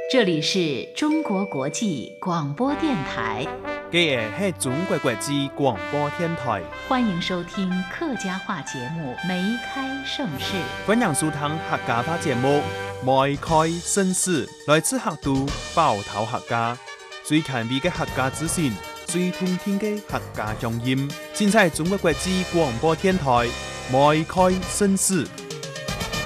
这里是中国国际广播电台， 这是中国国际广播电台， 欢迎收听客家话节目《梅开盛世》。 欢迎收听客家话节目《梅开盛世》，来自客都包头客家，最权威的客家资讯，最通听的客家乡音，尽在中国国际广播电台《梅开盛世》。